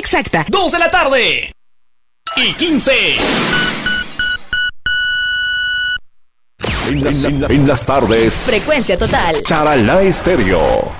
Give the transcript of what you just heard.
exacta. 2 de la tarde. Y 15. En las tardes, Frecuencia Total. Charalá Estéreo.